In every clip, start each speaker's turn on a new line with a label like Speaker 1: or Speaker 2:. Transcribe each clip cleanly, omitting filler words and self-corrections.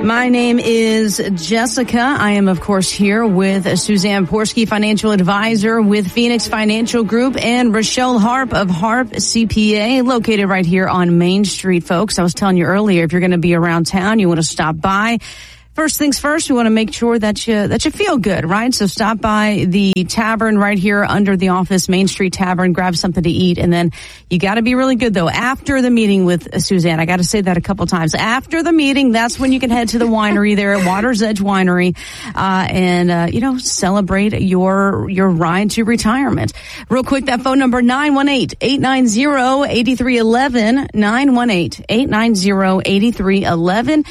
Speaker 1: My name is Jessica. I am, of course, here with Suzanne Porsky, financial advisor with Phoenix Financial Group, and Rochelle Harp of Harp CPA, located right here on Main Street, folks. I was telling you earlier, if you're going to be around town, you want to stop by. First things first, we want to make sure that you feel good, right? So stop by the tavern right here under the office, Main Street Tavern, grab something to eat, and then you got to be really good, though. After the meeting with Suzanne, I got to say that a couple times. After the meeting, that's when you can head to the winery there at Water's Edge Winery, and celebrate your ride to retirement. Real quick, that phone number, 918-890-8311, 918-890-8311.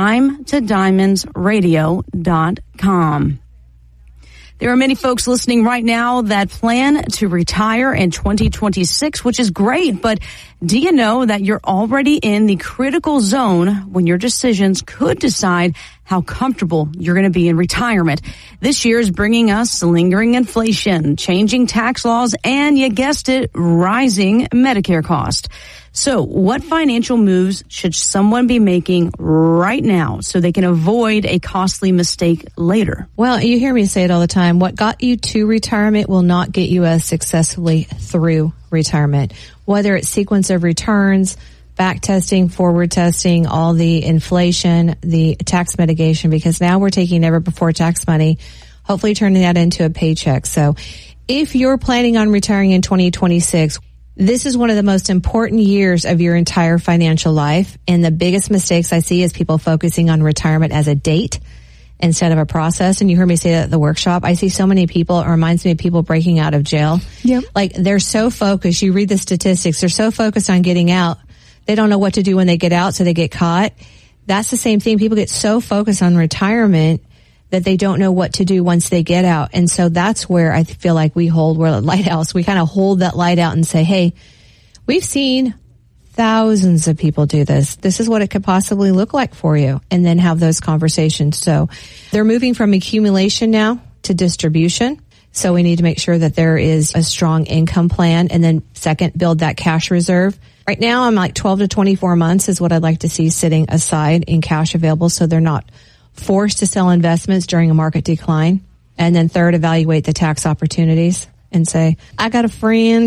Speaker 1: DimeToDiamondsRadio.com. There are many folks listening right now that plan to retire in 2026, which is great, but do you know that you're already in the critical zone when your decisions could decide how comfortable you're going to be in retirement? This year is bringing us lingering inflation, changing tax laws, and you guessed it, rising Medicare cost. So what financial moves should someone be making right now so they can avoid a costly mistake later?
Speaker 2: Well, you hear me say it all the time. What got you to retirement will not get you as successfully through retirement. Whether it's sequence of returns, back testing, forward testing, all the inflation, the tax mitigation, because now we're taking never before tax money, hopefully turning that into a paycheck. So if you're planning on retiring in 2026, this is one of the most important years of your entire financial life. And the biggest mistakes I see is people focusing on retirement as a date instead of a process. And you heard me say that at the workshop. I see so many people, it reminds me of people breaking out of jail. Yep. Like they're so focused. You read the statistics. They're so focused on getting out. They don't know what to do when they get out, so they get caught. That's the same thing. People get so focused on retirement that they don't know what to do once they get out. And so that's where I feel like we're a lighthouse. We kind of hold that light out and say, hey, we've seen thousands of people do this. This is what it could possibly look like for you, and then have those conversations. So they're moving from accumulation now to distribution. So we need to make sure that there is a strong income plan. And then second, build that cash reserve. Right now, I'm like 12 to 24 months is what I'd like to see sitting aside in cash available, so they're not forced to sell investments during a market decline. And then third, evaluate the tax opportunities and say, I got a friend.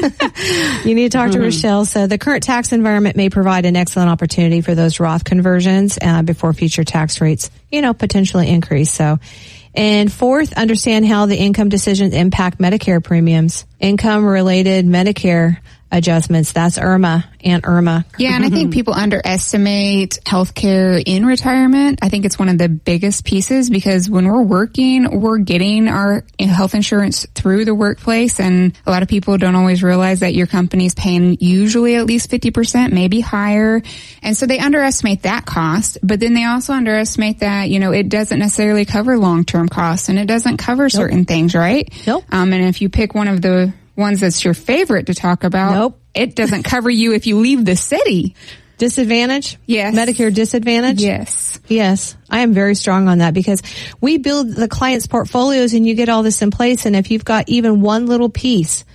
Speaker 2: You need to talk to Rochelle. So the current tax environment may provide an excellent opportunity for those Roth conversions before future tax rates, potentially increase. So, and fourth, understand how the income decisions impact Medicare premiums. Income-related Medicare adjustments. That's Irma, Aunt Irma.
Speaker 3: Yeah, and I think people underestimate healthcare in retirement. I think it's one of the biggest pieces because when we're working, we're getting our health insurance through the workplace, and a lot of people don't always realize that your company's paying usually at least 50%, maybe higher. And so they underestimate that cost, but then they also underestimate that, it doesn't necessarily cover long-term costs, and it doesn't cover certain things, right?
Speaker 2: Nope.
Speaker 3: And if you pick one of the ones that's your favorite to talk about, it doesn't cover you if you leave the city.
Speaker 2: Disadvantage?
Speaker 3: Yes.
Speaker 2: Medicare disadvantage?
Speaker 3: Yes.
Speaker 2: Yes. I am very strong on that because we build the client's portfolios and you get all this in place. And if you've got even one little piece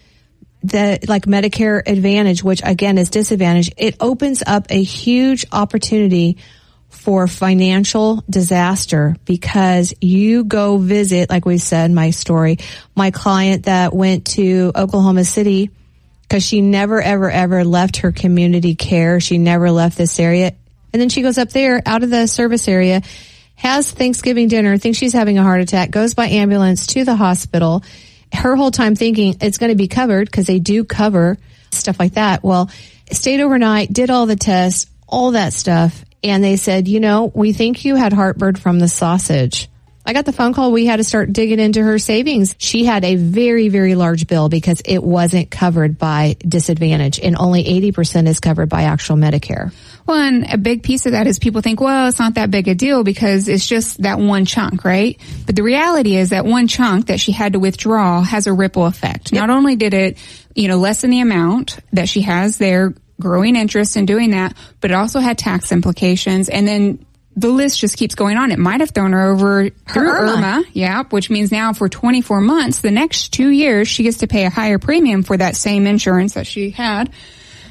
Speaker 2: that like Medicare Advantage, which again is disadvantage, it opens up a huge opportunity for financial disaster because you go visit, like we said, my story, my client that went to Oklahoma City because she never, ever, ever left her community care. She never left this area. And then she goes up there out of the service area, has Thanksgiving dinner, thinks she's having a heart attack, goes by ambulance to the hospital. Her whole time thinking it's going to be covered because they do cover stuff like that. Well, stayed overnight, did all the tests, all that stuff. And they said, we think you had heartburn from the sausage. I got the phone call. We had to start digging into her savings. She had a very, very large bill because it wasn't covered by disadvantage, and only 80% is covered by actual Medicare.
Speaker 3: Well, and a big piece of that is people think, well, it's not that big a deal because it's just that one chunk, right? But the reality is that one chunk that she had to withdraw has a ripple effect. Yep. Not only did it, lessen the amount that she has there, growing interest in doing that, but it also had tax implications. And then the list just keeps going on. It might have thrown her over through Irma. Yeah, which means now for 24 months, the next 2 years, she gets to pay a higher premium for that same insurance that she had.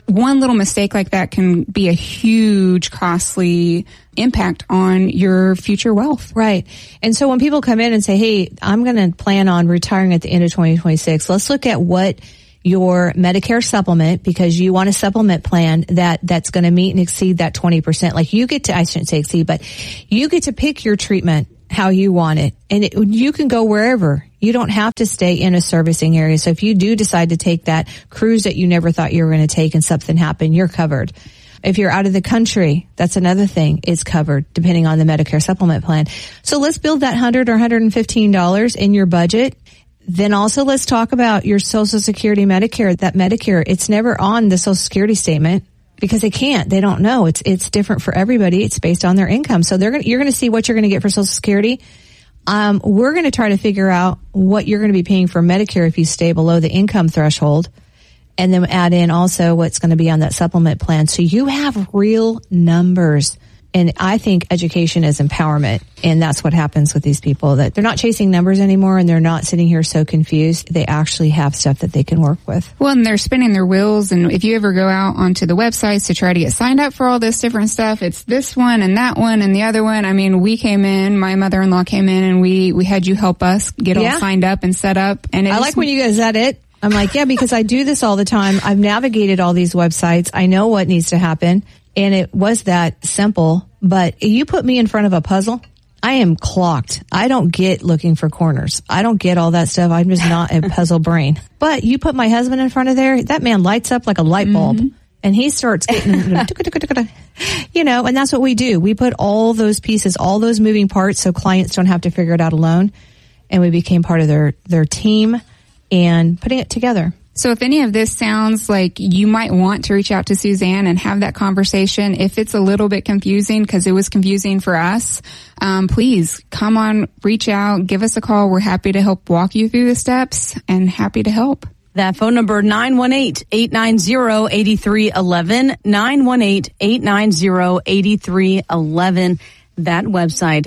Speaker 3: one little mistake like that can be a huge, costly impact on your future wealth.
Speaker 2: Right. And so when people come in and say, hey, I'm going to plan on retiring at the end of 2026, let's look at what your Medicare supplement, because you want a supplement plan that's going to meet and exceed that 20%. Like you get to, I shouldn't say exceed, but you get to pick your treatment how you want it. And you can go wherever. You don't have to stay in a servicing area. So if you do decide to take that cruise that you never thought you were going to take and something happened, you're covered. If you're out of the country, that's another thing, it's covered depending on the Medicare supplement plan. So let's build that $100 or $115 in your budget. Then also let's talk about your Social Security Medicare. That Medicare, it's never on the Social Security statement because they can't. They don't know. It's different for everybody. It's based on their income. So you're going to see what you're going to get for Social Security. We're going to try to figure out what you're going to be paying for Medicare if you stay below the income threshold, and then add in also what's going to be on that supplement plan. So you have real numbers. And I think education is empowerment. And that's what happens with these people, that they're not chasing numbers anymore and they're not sitting here so confused. They actually have stuff that they can work with.
Speaker 3: Well, and they're spinning their wheels. And if you ever go out onto the websites to try to get signed up for all this different stuff, it's this one and that one and the other one. I mean, we came in, my mother-in-law came in and we had you help us get all signed up and set up. And
Speaker 2: I like when you go, is that it? I'm like, yeah, because I do this all the time. I've navigated all these websites. I know what needs to happen. And it was that simple. But you put me in front of a puzzle, I am clocked. I don't get looking for corners. I don't get all that stuff. I'm just not a puzzle brain. But you put my husband in front of there, that man lights up like a light bulb. Mm-hmm. And he starts getting, and that's what we do. We put all those pieces, all those moving parts so clients don't have to figure it out alone. And we became part of their team and putting it together.
Speaker 3: So if any of this sounds like you might want to reach out to Suzanne and have that conversation, if it's a little bit confusing, because it was confusing for us, please come on, reach out, give us a call. We're happy to help walk you through the steps and happy to help.
Speaker 1: That phone number, 918-890-8311, 918-890-8311. That website,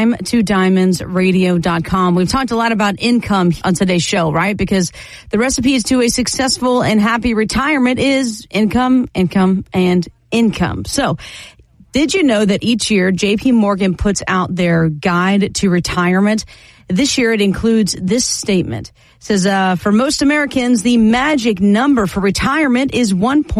Speaker 1: dime2diamondsradio.com. We've talked a lot about income on today's show, right? Because the recipes to a successful and happy retirement is income, income, and income. So, did you know that each year JP Morgan puts out their guide to retirement? This year it includes this statement. It says, for most Americans, the magic number for retirement is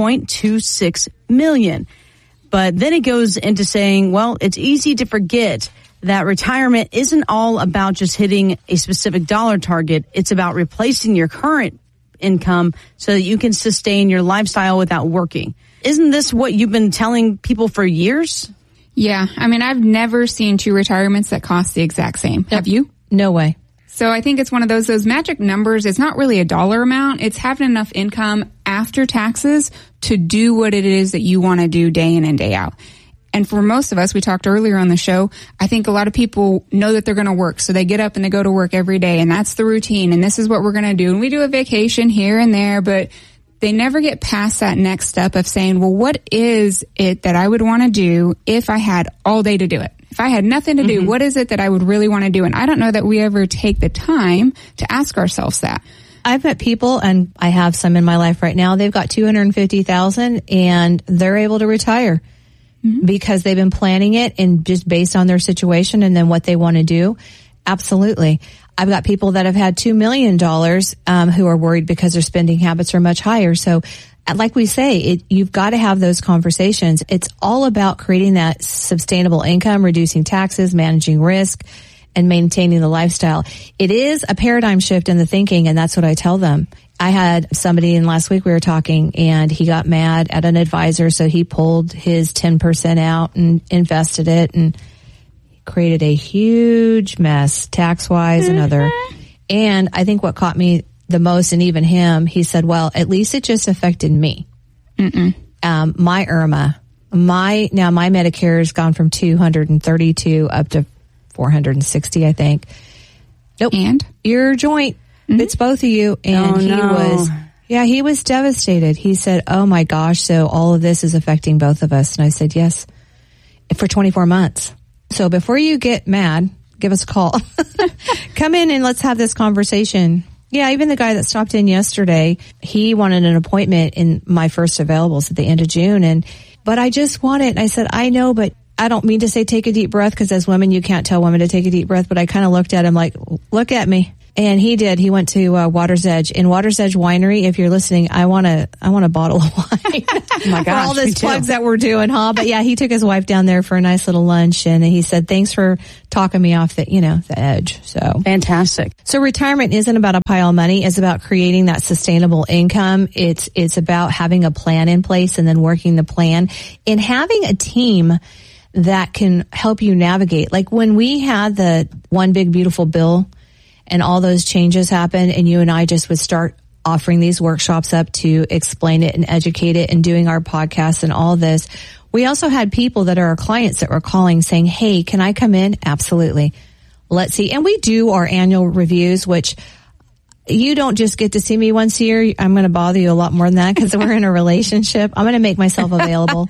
Speaker 1: 1.26 million. But then it goes into saying, well, it's easy to forget that retirement isn't all about just hitting a specific dollar target. It's about replacing your current income so that you can sustain your lifestyle without working. Isn't this what you've been telling people for years?
Speaker 3: Yeah. I mean, I've never seen two retirements that cost the exact same. Have you?
Speaker 2: No way.
Speaker 3: So I think it's one of those magic numbers. It's not really a dollar amount. It's having enough income after taxes to do what it is that you want to do day in and day out. And for most of us, we talked earlier on the show, I think a lot of people know that they're going to work. So they get up and they go to work every day, and that's the routine. And this is what we're going to do. And we do a vacation here and there, but they never get past that next step of saying, well, what is it that I would want to do if I had all day to do it? If I had nothing to do, what is it that I would really want to do? And I don't know that we ever take the time to ask ourselves that.
Speaker 2: I've met people, and I have some in my life right now, they've got $250,000 and they're able to retire because they've been planning it and just based on their situation and then what they want to do. Absolutely. I've got people that have had $2 million who are worried because their spending habits are much higher. So like we say, you've got to have those conversations. It's all about creating that sustainable income, reducing taxes, managing risk, and maintaining the lifestyle. It is a paradigm shift in the thinking, and that's what I tell them. I had somebody in last week we were talking, and he got mad at an advisor, so he pulled his 10% out and invested it, and created a huge mess, tax-wise and other. And I think what caught me the most, and even him, he said, well, at least it just affected me. My IRMA, my Medicare has gone from 232 up to 460, I think. Nope.
Speaker 3: And?
Speaker 2: Your joint. It's both of you. And he was devastated. He said, oh my gosh, so all of this is affecting both of us. And I said, yes, for 24 months. So before you get mad, give us a call. Come in and let's have this conversation. Yeah, even the guy that stopped in yesterday, he wanted an appointment in my first availables at the end of June. But I just want it. And I said, I know, but I don't mean to say take a deep breath, because as women, you can't tell women to take a deep breath. But I kind of looked at him like, look at me. And he did. He went to Water's Edge. In Water's Edge Winery, if you're listening, I want a bottle of wine.
Speaker 1: Oh my gosh,
Speaker 2: for all those plugs that we're doing, huh? But yeah, he took his wife down there for a nice little lunch, and he said, thanks for talking me off the edge. So
Speaker 1: fantastic.
Speaker 2: So retirement isn't about a pile of money. It's about creating that sustainable income. It's about having a plan in place and then working the plan and having a team that can help you navigate. Like when we had the One Big Beautiful Bill, and all those changes happen, and you and I just would start offering these workshops up to explain it and educate it and doing our podcasts and all this. We also had people that are our clients that were calling saying, hey, can I come in? Absolutely. Let's see. And we do our annual reviews, which you don't just get to see me once a year. I'm going to bother you a lot more than that because we're in a relationship. I'm going to make myself available.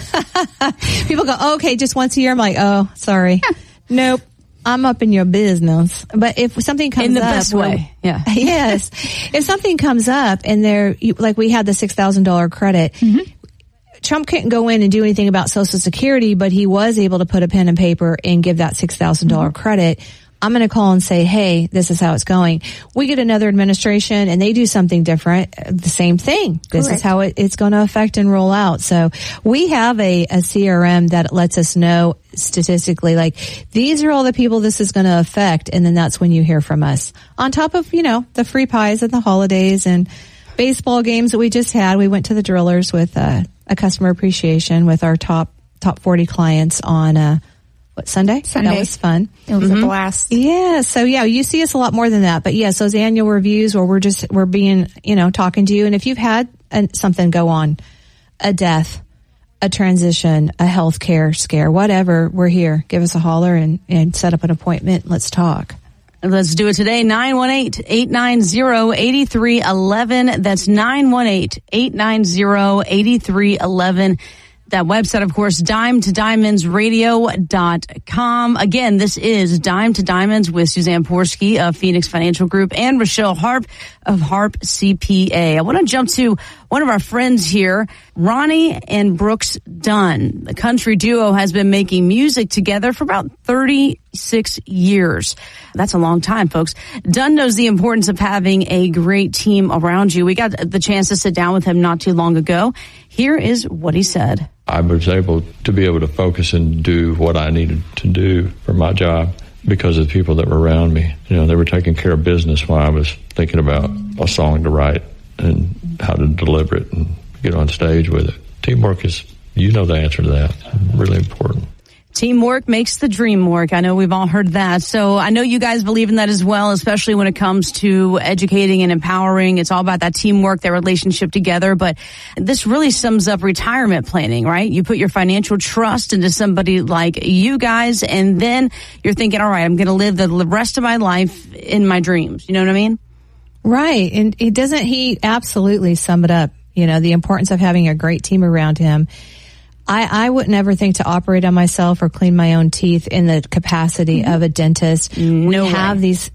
Speaker 2: People go, oh, okay, just once a year. I'm like, oh, sorry. Nope. I'm up in your business. But if something comes up.
Speaker 1: In the best way. Yeah.
Speaker 2: Yes. If something comes up and like we had the $6,000 credit, mm-hmm. Trump couldn't go in and do anything about Social Security, but he was able to put a pen and paper and give that $6,000 mm-hmm. credit. I'm going to call and say, hey, this is how it's going. We get another administration and they do something different. The same thing. Correct. This is how it's going to affect and roll out. So we have a CRM that lets us know statistically, like, these are all the people this is going to affect. And then that's when you hear from us. On top of, the free pies at the holidays and baseball games that we just had. We went to the Drillers with a customer appreciation with our top 40 clients on Sunday? That was fun.
Speaker 3: It was a blast.
Speaker 2: Yeah. So you see us a lot more than that. But yes, those annual reviews where we're being, talking to you. And if you've had something go on, a death, a transition, a healthcare scare, whatever, we're here. Give us a holler and set up an appointment. Let's talk.
Speaker 1: Let's do it today. 918-890-8311. That's 918-890-8311. That website, of course, dimetodiamondsradio.com. Again, this is Dime to Diamonds with Suzanne Porsky of Phoenix Financial Group and Rochelle Harp of Harp CPA. I want to jump to one of our friends here, Ronnie and Brooks Dunn. The country duo has been making music together for about 36 years. That's a long time, folks. Dunn knows the importance of having a great team around you. We got the chance to sit down with him not too long ago. Here is what he said.
Speaker 4: I was able to focus and do what I needed to do for my job because of the people that were around me. They were taking care of business while I was thinking about a song to write and how to deliver it and get on stage with it. Teamwork is, the answer to that, really important.
Speaker 1: Teamwork makes the dream work. I know we've all heard that. So I know you guys believe in that as well, especially when it comes to educating and empowering. It's all about that teamwork, that relationship together. But this really sums up retirement planning, right? You put your financial trust into somebody like you guys, and then you're thinking, all right, I'm going to live the rest of my life in my dreams. You know what I mean?
Speaker 2: Right. And he absolutely sum it up, the importance of having a great team around him. I wouldn't ever think to operate on myself or clean my own teeth in the capacity of a dentist. We have these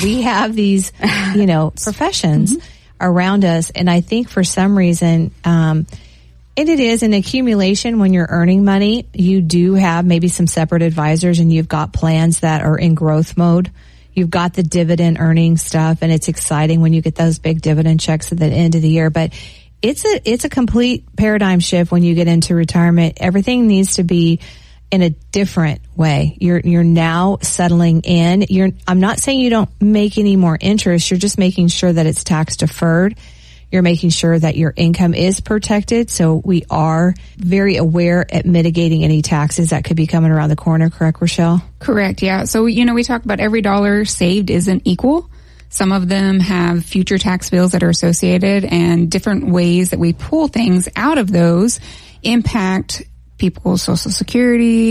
Speaker 2: professions around us. And I think for some reason, and it is an accumulation when you're earning money. You do have maybe some separate advisors and you've got plans that are in growth mode. You've got the dividend earning stuff, and it's exciting when you get those big dividend checks at the end of the year. But it's a complete paradigm shift when you get into retirement. Everything needs to be in a different way. You're now settling in. I'm not saying you don't make any more interest. You're just making sure that it's tax deferred. You're making sure that your income is protected. So we are very aware at mitigating any taxes that could be coming around the corner. Correct, Rochelle?
Speaker 3: Correct. Yeah. So, we talk about every dollar saved isn't equal. Some of them have future tax bills that are associated, and different ways that we pull things out of those impact people's Social Security,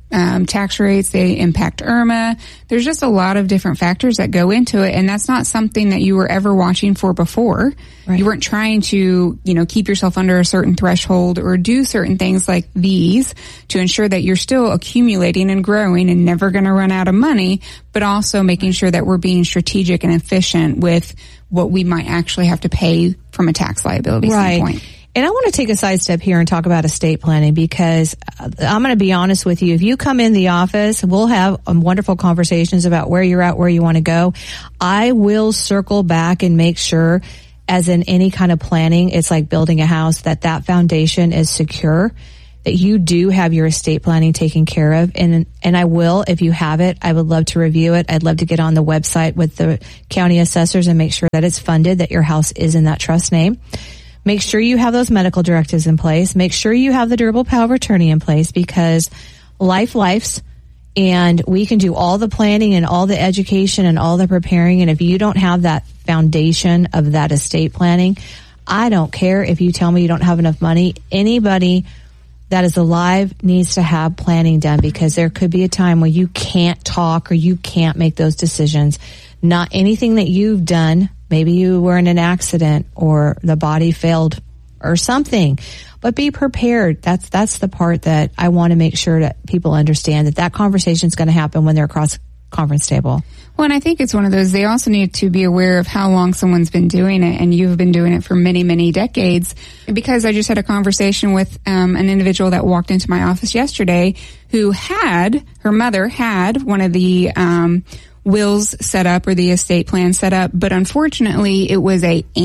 Speaker 3: tax rates. They impact IRMA. There's just a lot of different factors that go into it, and that's not something that you were ever watching for before. Right. You weren't trying to, keep yourself under a certain threshold or do certain things like these to ensure that you're still accumulating and growing and never going to run out of money, but also making sure that we're being strategic and efficient with what we might actually have to pay from a tax liability standpoint.
Speaker 2: And I want to take a sidestep here and talk about estate planning, because I'm going to be honest with you. If you come in the office, we'll have wonderful conversations about where you're at, where you want to go. I will circle back and make sure, as in any kind of planning, it's like building a house, that foundation is secure, that you do have your estate planning taken care of. And I will, if you have it, I would love to review it. I'd love to get on the website with the county assessors and make sure that it's funded, that your house is in that trust name. Make sure you have those medical directives in place. Make sure you have the durable power of attorney in place, because life's, and we can do all the planning and all the education and all the preparing. And if you don't have that foundation of that estate planning, I don't care if you tell me you don't have enough money. Anybody that is alive needs to have planning done, because there could be a time where you can't talk or you can't make those decisions. Not anything that you've done. Maybe you were in an accident or the body failed or something, but be prepared. That's the part that I want to make sure that people understand, that conversation is going to happen when they're across the conference table.
Speaker 3: Well, and I think it's one of those, they also need to be aware of how long someone's been doing it, and you've been doing it for many, many decades. Because I just had a conversation with an individual that walked into my office yesterday who her mother had one of the wills set up, or the estate plan set up, but unfortunately it was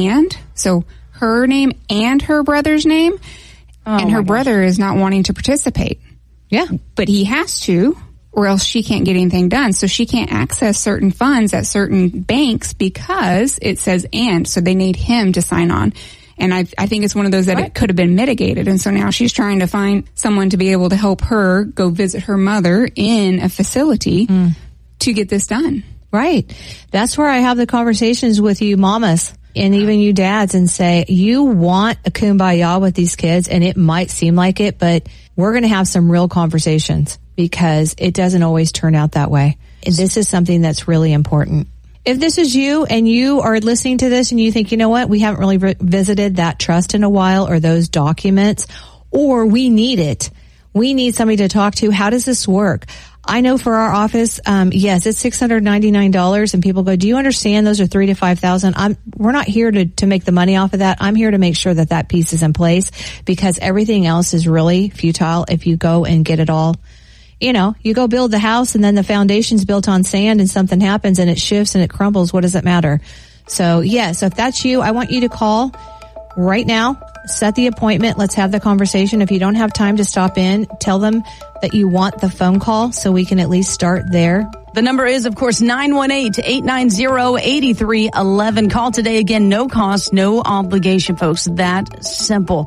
Speaker 3: so her name and her brother's name, and her brother is not wanting to participate.
Speaker 2: Yeah.
Speaker 3: But he has to, or else she can't get anything done. So she can't access certain funds at certain banks because it says so they need him to sign on. And I think it's one of those that it could have been mitigated. And so now she's trying to find someone to be able to help her go visit her mother in a facility to get this done.
Speaker 2: Right. That's where I have the conversations with you mamas and even you dads, and say, you want a kumbaya with these kids, and it might seem like it, but we're going to have some real conversations, because it doesn't always turn out that way. And this is something that's really important. If this is you and you are listening to this and you think, you know what, we haven't really visited that trust in a while, or those documents, or we need it. We need somebody to talk to. How does this work? I know for our office, yes, it's $699, and people go, do you understand those are $3,000 to $5,000? We're not here to make the money off of that. I'm here to make sure that piece is in place, because everything else is really futile if you go and get it all. You go build the house, and then the foundation's built on sand, and something happens and it shifts and it crumbles. What does it matter? So if that's you, I want you to call right now. Set the appointment. Let's have the conversation. If you don't have time to stop in, tell them that you want the phone call so we can at least start there.
Speaker 1: The number is, of course, 918-890-8311. Call today. Again, no cost, no obligation, folks. That simple.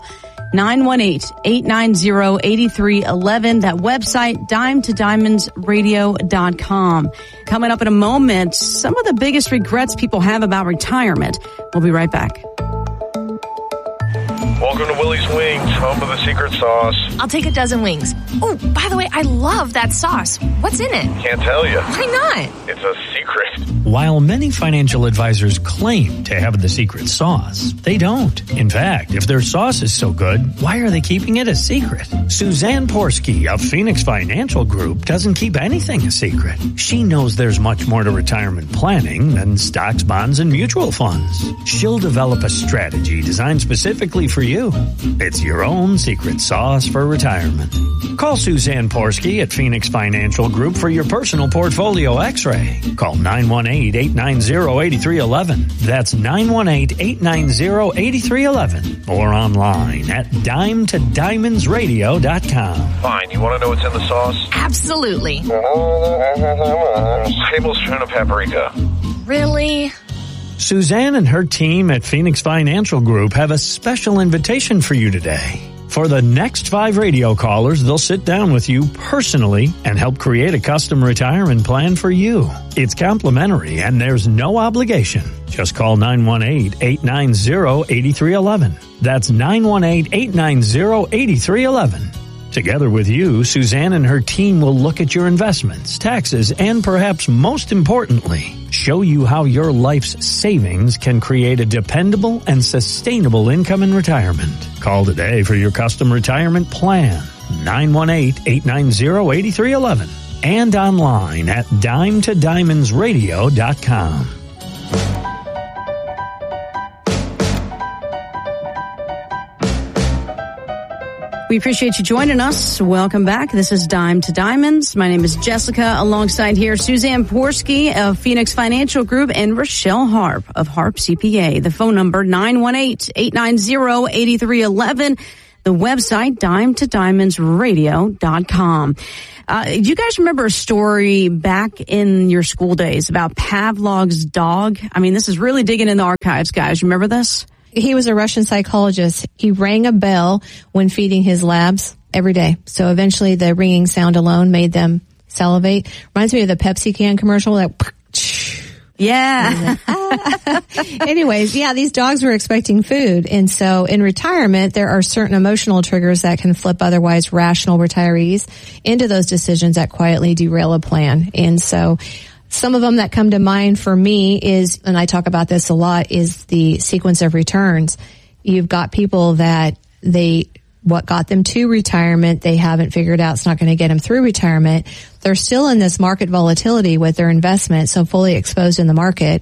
Speaker 1: 918-890-8311. That website, dimetodiamondsradio.com. Coming up in a moment, some of the biggest regrets people have about retirement. We'll be right back.
Speaker 5: Welcome to Willie's Wings, home of the secret sauce.
Speaker 6: I'll take a dozen wings. Oh, by the way, I love that sauce. What's in it?
Speaker 5: Can't tell you.
Speaker 6: Why not?
Speaker 5: It's a secret.
Speaker 7: While many financial advisors claim to have the secret sauce, they don't. In fact, if their sauce is so good, why are they keeping it a secret? Suzanne Porsky of Phoenix Financial Group doesn't keep anything a secret. She knows there's much more to retirement planning than stocks, bonds, and mutual funds. She'll develop a strategy designed specifically for you. It's your own secret sauce for retirement. Call Suzanne Porsky at Phoenix Financial Group for your personal portfolio x-ray. Call 918-890-8311. That's 918-890-8311. Or online at dimetodiamondsradio.com.
Speaker 5: Fine, you want to know what's in the sauce?
Speaker 6: Absolutely.
Speaker 5: Tablespoon of paprika.
Speaker 6: Really?
Speaker 7: Suzanne and her team at Phoenix Financial Group have a special invitation for you today. For the next 5 radio callers, they'll sit down with you personally and help create a custom retirement plan for you. It's complimentary and there's no obligation. Just call 918-890-8311. That's 918-890-8311. Together with you, Suzanne and her team will look at your investments, taxes, and perhaps most importantly, show you how your life's savings can create a dependable and sustainable income in retirement. Call today for your custom retirement plan. 918-890-8311 and online at dimetodiamondsradio.com.
Speaker 1: We appreciate you joining us. Welcome back. This is Dime to Diamonds. My name is Jessica. Alongside here, Suzanne Porsky of Phoenix Financial Group and Rochelle Harp of Harp CPA. The phone number 918-890-8311. The website dimetodiamondsradio.com. Do you guys remember a story back in your school days about Pavlov's dog? I mean, this is really digging in the archives, guys. Remember this?
Speaker 2: He was a Russian psychologist. He rang a bell when feeding his labs every day. So eventually the ringing sound alone made them salivate. Reminds me of the Pepsi can commercial. That
Speaker 1: yeah.
Speaker 2: Anyways, yeah, these dogs were expecting food. And so in retirement, there are certain emotional triggers that can flip otherwise rational retirees into those decisions that quietly derail a plan. And so some of them that come to mind for me is, and I talk about this a lot, is the sequence of returns. You've got people that what got them to retirement, they haven't figured out it's not going to get them through retirement. They're still in this market volatility with their investment, so fully exposed in the market.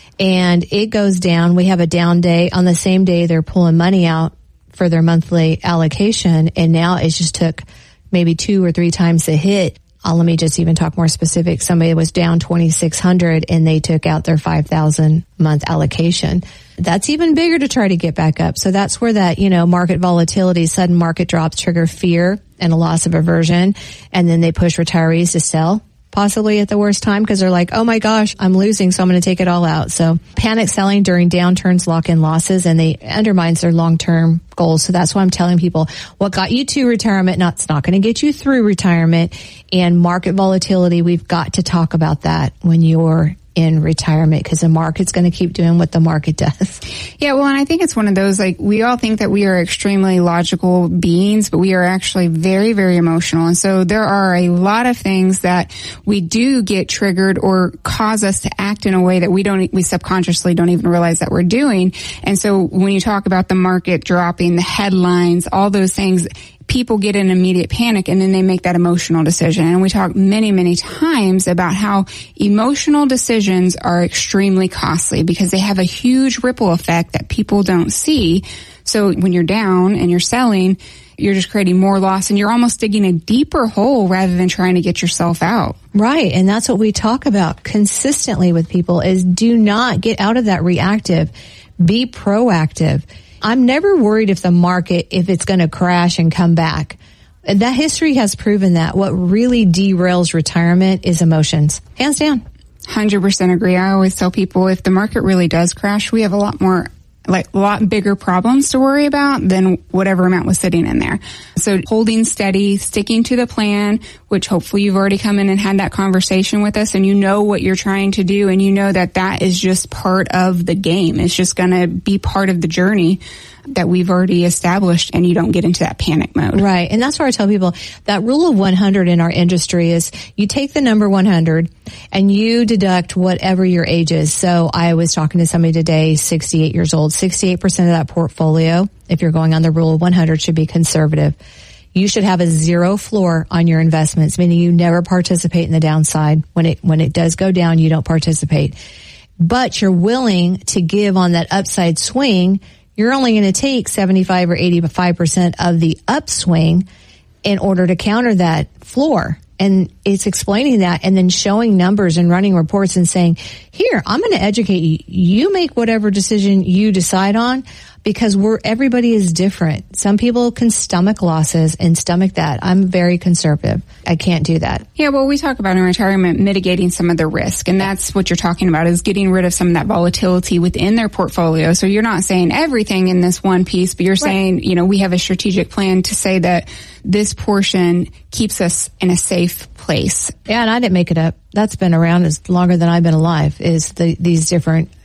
Speaker 2: And it goes down. We have a down day. On the same day, they're pulling money out for their monthly allocation. And now it just took maybe 2 or 3 times the hit. Let me just even talk more specific. Somebody was down $2,600 and they took out their $5,000 month allocation. That's even bigger to try to get back up. So that's where that, market volatility, sudden market drops trigger fear and a loss of aversion. And then they push retirees to sell, possibly at the worst time, because they're like, oh my gosh, I'm losing, so I'm going to take it all out. So panic selling during downturns lock in losses and they undermines their long-term goals. So that's why I'm telling people what got you to retirement, it's not going to get you through retirement. And market volatility, we've got to talk about that when you're in retirement, because the market's going to keep doing what the market does.
Speaker 3: Yeah, well, and I think it's one of those, we all think that we are extremely logical beings, but we are actually very, very emotional. And so there are a lot of things that we do get triggered or cause us to act in a way that we subconsciously don't even realize that we're doing. And so when you talk about the market dropping, the headlines, all those things, people get an immediate panic and then they make that emotional decision. And we talk many, many times about how emotional decisions are extremely costly because they have a huge ripple effect that people don't see. So when you're down and you're selling, you're just creating more loss and you're almost digging a deeper hole rather than trying to get yourself out.
Speaker 2: Right. And that's what we talk about consistently with people is do not get out of that reactive. Be proactive. I'm never worried if it's going to crash and come back. That history has proven that what really derails retirement is emotions. Hands down.
Speaker 3: 100% agree. I always tell people if the market really does crash, we have a lot bigger problems to worry about than whatever amount was sitting in there. So holding steady, sticking to the plan, which hopefully you've already come in and had that conversation with us and you know what you're trying to do and you know that is just part of the game. It's just going to be part of the journey that we've already established and you don't get into that panic mode.
Speaker 2: Right. And that's where I tell people that rule of 100 in our industry is you take the number 100 and you deduct whatever your age is. So I was talking to somebody today, 68 years old, 68% of that portfolio, if you're going on the rule of 100, should be conservative. You should have a 0 floor on your investments, meaning you never participate in the downside. When it does go down, you don't participate. But you're willing to give on that upside swing. You're only going to take 75 or 85% of the upswing in order to counter that floor. And it's explaining that and then showing numbers and running reports and saying, here, I'm going to educate you. You make whatever decision you decide on because everybody is different. Some people can stomach losses and stomach that. I'm very conservative. I can't do that.
Speaker 3: Yeah, well, we talk about in retirement mitigating some of the risk, and that's what you're talking about is getting rid of some of that volatility within their portfolio. So you're not saying everything in this one piece, but you're saying, we have a strategic plan to say that this portion keeps us in a safe place.
Speaker 2: Yeah, and I didn't make it up. That's been around as longer than I've been alive, is these different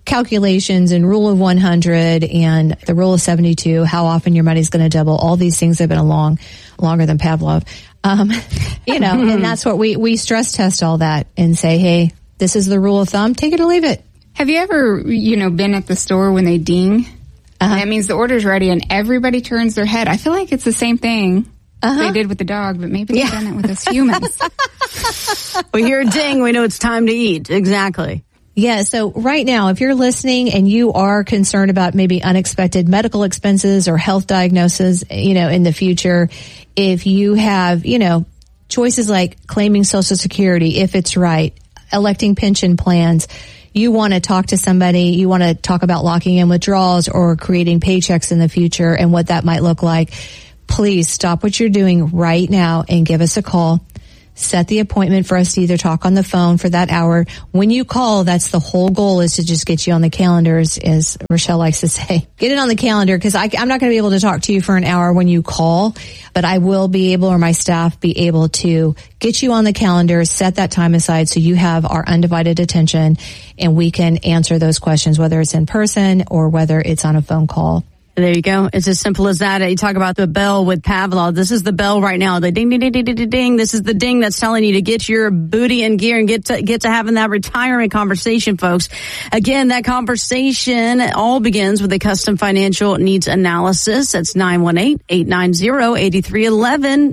Speaker 2: calculations and rule of 100 and the rule of 72, how often your money's going to double. All these things have been longer than Pavlov. And that's what we stress test all that and say, hey, this is the rule of thumb. Take it or leave it.
Speaker 3: Have you ever, been at the store when they ding? That means the order's ready and everybody turns their head. I feel like it's the same thing they did with the dog, but maybe they've done it with us humans.
Speaker 1: We hear a ding, we know it's time to eat. Exactly.
Speaker 2: Yeah, so right now, if you're listening and you are concerned about maybe unexpected medical expenses or health diagnoses, in the future, if you have, choices like claiming Social Security, if it's right, electing pension plans, you want to talk to somebody, you want to talk about locking in withdrawals or creating paychecks in the future and what that might look like, please stop what you're doing right now and give us a call. Set the appointment for us to either talk on the phone for that hour. When you call, that's the whole goal, is to just get you on the calendars, as Rochelle likes to say. Get it on the calendar, because I'm not going to be able to talk to you for an hour when you call, but I will be able, or my staff be able to get you on the calendar, set that time aside so you have our undivided attention and we can answer those questions, whether it's in person or whether it's on a phone call.
Speaker 1: There you go. It's as simple as that. You talk about the bell with Pavlov. This is the bell right now. The ding, ding, ding, ding, ding, ding. This is the ding that's telling you to get your booty in gear and get to having that retirement conversation, folks. Again, that conversation all begins with a custom financial needs analysis. That's 918-890-8311,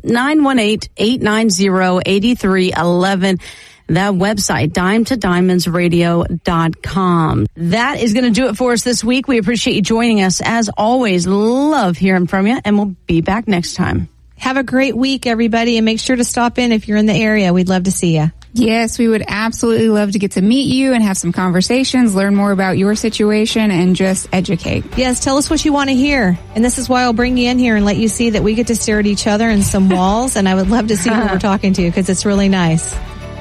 Speaker 1: 918-890-8311. That website, dimetodiamondsradio.com. That is going to do it for us this week. We appreciate you joining us. As always, love hearing from you, and we'll be back next time.
Speaker 2: Have a great week, everybody, and make sure to stop in if you're in the area. We'd love to see you.
Speaker 3: Yes, we would absolutely love to get to meet you and have some conversations, learn more about your situation, and just educate.
Speaker 2: Yes, tell us what you want to hear. And this is why I'll bring you in here and let you see that we get to stare at each other and some walls, and I would love to see who we're talking to, because it's really nice.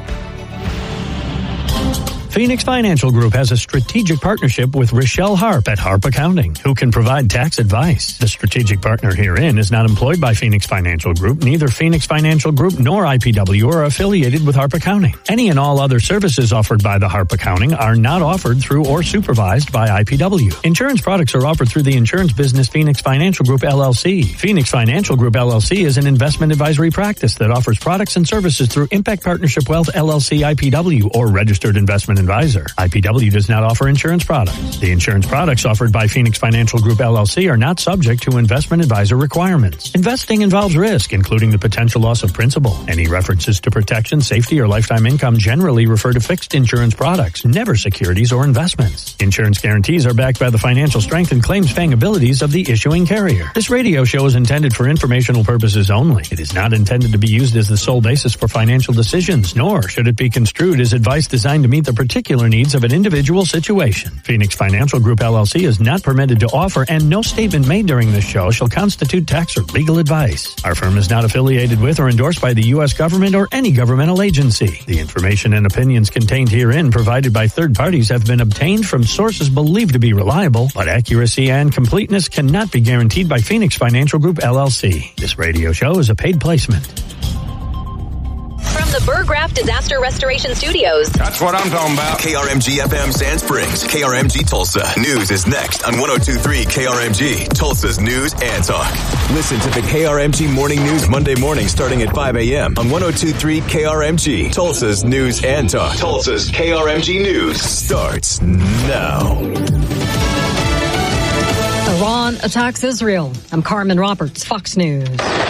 Speaker 7: Phoenix Financial Group has a strategic partnership with Rochelle Harp at Harp Accounting, who can provide tax advice. The strategic partner herein is not employed by Phoenix Financial Group. Neither Phoenix Financial Group nor IPW are affiliated with Harp Accounting. Any and all other services offered by the Harp Accounting are not offered through or supervised by IPW. Insurance products are offered through the insurance business Phoenix Financial Group, LLC. Phoenix Financial Group, LLC is an investment advisory practice that offers products and services through Impact Partnership Wealth, LLC, IPW, or registered investment advisor. IPW does not offer insurance products. The insurance products offered by Phoenix Financial Group, LLC are not subject to investment advisor requirements. Investing involves risk, including the potential loss of principal. Any references to protection, safety, or lifetime income generally refer to fixed insurance products, never securities or investments. Insurance guarantees are backed by the financial strength and claims-paying abilities of the issuing carrier. This radio show is intended for informational purposes only. It is not intended to be used as the sole basis for financial decisions, nor should it be construed as advice designed to meet the particular needs of an individual situation. Phoenix Financial Group, LLC is not permitted to offer, and no statement made during this show shall constitute tax or legal advice. Our firm is not affiliated with or endorsed by the U.S. government or any governmental agency. The information and opinions contained herein provided by third parties have been obtained from sources believed to be reliable, but accuracy and completeness cannot be guaranteed by Phoenix Financial Group, LLC. This radio show is a paid placement.
Speaker 8: From the Burgraff Disaster Restoration Studios.
Speaker 5: That's what I'm talking about.
Speaker 9: KRMG FM Sand Springs, KRMG Tulsa. News is next on 102.3 KRMG, Tulsa's News and Talk. Listen to the KRMG Morning News Monday morning starting at 5 a.m. on 102.3 KRMG, Tulsa's News and Talk. Tulsa's KRMG News starts now.
Speaker 10: Iran attacks Israel. I'm Carmen Roberts, Fox News.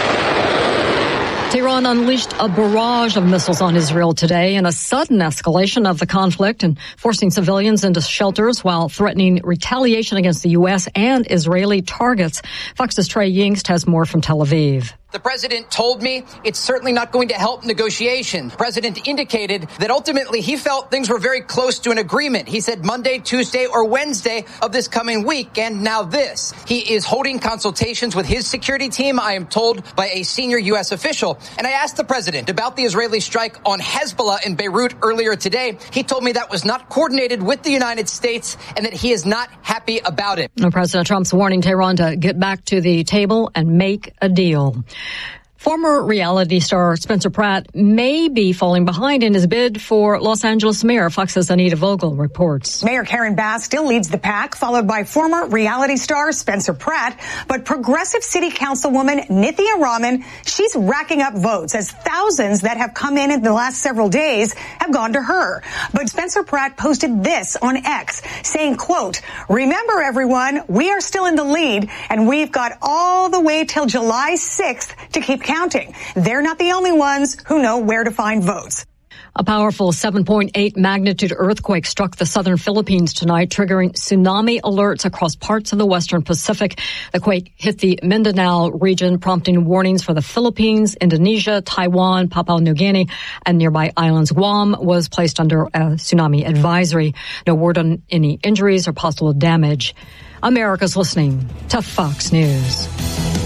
Speaker 10: Tehran unleashed a barrage of missiles on Israel today in a sudden escalation of the conflict and forcing civilians into shelters while threatening retaliation against the U.S. and Israeli targets. Fox's Trey Yingst has more from Tel Aviv.
Speaker 11: The president told me it's certainly not going to help negotiations. The president indicated that ultimately he felt things were very close to an agreement. He said Monday, Tuesday, or Wednesday of this coming week. And now this. He is holding consultations with his security team, I am told by a senior U.S. official. And I asked the president about the Israeli strike on Hezbollah in Beirut earlier today. He told me that was not coordinated with the United States and that he is not happy about it.
Speaker 10: President Trump's warning Tehran to get back to the table and make a deal. Former reality star Spencer Pratt may be falling behind in his bid for Los Angeles mayor. Fox's Anita Vogel reports.
Speaker 12: Mayor Karen Bass still leads the pack, followed by former reality star Spencer Pratt. But progressive city councilwoman Nithya Raman, she's racking up votes as thousands that have come in the last several days have gone to her. But Spencer Pratt posted this on X saying, quote, "Remember, everyone, we are still in the lead and we've got all the way till July 6th to keep counting. They're not the only ones who know where to find votes."
Speaker 10: A powerful 7.8 magnitude earthquake struck the southern Philippines tonight, triggering tsunami alerts across parts of the western Pacific. The quake hit the Mindanao region, prompting warnings for the Philippines, Indonesia, Taiwan, Papua New Guinea, and nearby islands. Guam was placed under a tsunami advisory. No word on any injuries or possible damage. America's listening to Fox News.